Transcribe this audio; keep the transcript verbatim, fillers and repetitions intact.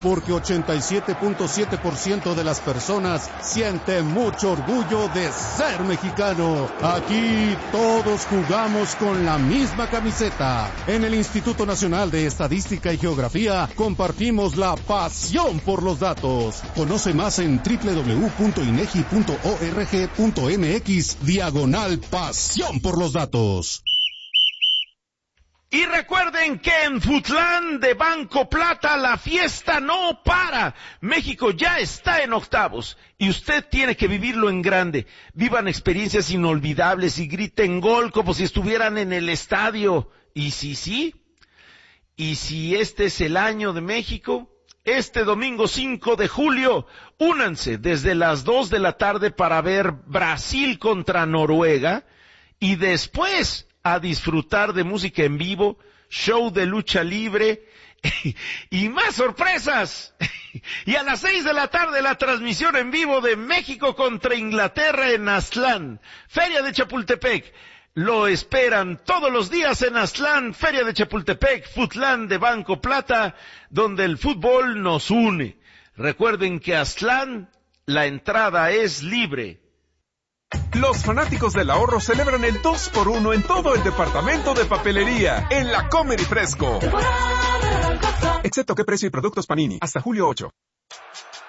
Porque ochenta y siete punto siete por ciento de las personas siente mucho orgullo de ser mexicano. Aquí todos jugamos con la misma camiseta. En el Instituto Nacional de Estadística y Geografía compartimos la pasión por los datos. Conoce más en doble u doble u doble u punto inegi punto org punto mx diagonal pasión por los datos. Y recuerden que en Futlán de Banco Plata la fiesta no para. México ya está en octavos y usted tiene que vivirlo en grande. Vivan experiencias inolvidables y griten gol como si estuvieran en el estadio. Y si sí, y si este es el año de México, este domingo cinco de julio, únanse desde las dos de la tarde para ver Brasil contra Noruega y después a disfrutar de música en vivo, show de lucha libre y más sorpresas. Y a las seis de la tarde la transmisión en vivo de México contra Inglaterra en Aztlán, Feria de Chapultepec. Lo esperan todos los días en Aztlán, Feria de Chapultepec, Futlán de Banco Plata, donde el fútbol nos une. Recuerden que Aztlán, la entrada es libre. Los fanáticos del ahorro celebran el dos por uno en todo el departamento de papelería, en la Comer y Fresco. Excepto qué precio y productos Panini, hasta julio ocho.